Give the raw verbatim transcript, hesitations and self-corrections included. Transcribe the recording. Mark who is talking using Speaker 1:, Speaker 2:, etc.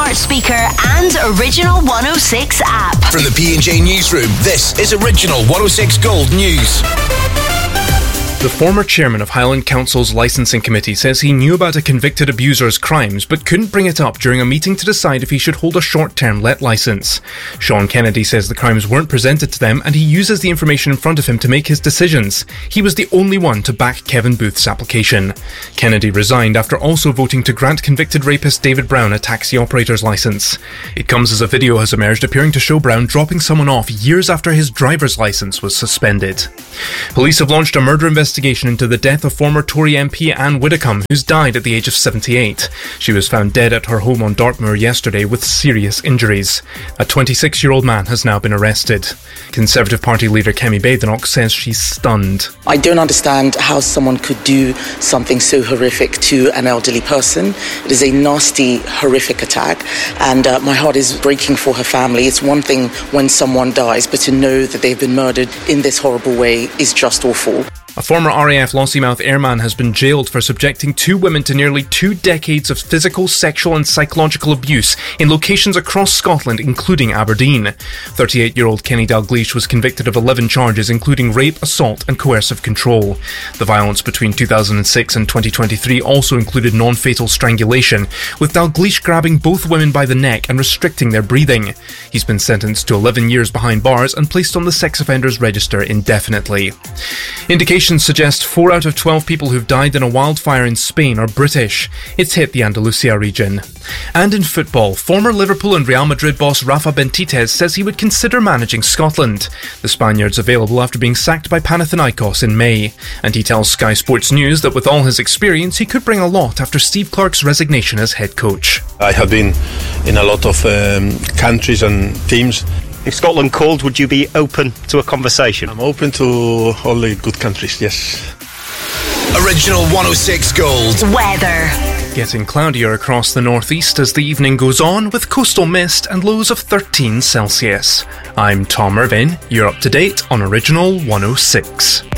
Speaker 1: smart speaker and Original one oh six app.
Speaker 2: From the P and J Newsroom, this is Original one oh six Gold News.
Speaker 3: The former chairman of Highland Council's licensing committee says he knew about a convicted abuser's crimes but couldn't bring it up during a meeting to decide if he should hold a short-term let licence. Sean Kennedy says the crimes weren't presented to them and he uses the information in front of him to make his decisions. He was the only one to back Kevin Booth's application. Kennedy resigned after also voting to grant convicted rapist David Brown a taxi operator's licence. It comes as a video has emerged appearing to show Brown dropping someone off years after his driver's licence was suspended. Police have launched a murder investigation Investigation into the death of former Tory M P Anne Widdecombe, who's died at the age of seventy-eight. She was found dead at her home on Dartmoor yesterday with serious injuries. A twenty-six-year-old man has now been arrested. Conservative Party leader Kemi Badenoch says she's stunned.
Speaker 4: I don't understand how someone could do something so horrific to an elderly person. It is a nasty, horrific attack, and uh, my heart is breaking for her family. It's one thing when someone dies, but to know that they've been murdered in this horrible way is just awful.
Speaker 3: A former R A F Lossiemouth airman has been jailed for subjecting two women to nearly two decades of physical, sexual and psychological abuse in locations across Scotland, including Aberdeen. thirty-eight-year-old Kenny Dalgleish was convicted of eleven charges, including rape, assault and coercive control. The violence between two thousand six and twenty twenty-three also included non-fatal strangulation, with Dalgleish grabbing both women by the neck and restricting their breathing. He's been sentenced to eleven years behind bars and placed on the sex offenders register indefinitely. Indications suggest four out of twelve people who've died in a wildfire in Spain are British. It's hit the Andalusia region. And in football, former Liverpool and Real Madrid boss Rafa Benitez says he would consider managing Scotland. The Spaniard's available after being sacked by Panathinaikos in May. And he tells Sky Sports News that with all his experience, he could bring a lot after Steve Clarke's resignation as head coach.
Speaker 5: I have been in a lot of um, countries and teams.
Speaker 6: If Scotland called, would you be open to a conversation?
Speaker 5: I'm open to all the good countries, yes.
Speaker 2: Original one oh six Gold.
Speaker 1: Weather.
Speaker 3: Getting cloudier across the northeast as the evening goes on, with coastal mist and lows of thirteen Celsius. I'm Tom Irvin. You're up to date on Original one oh six.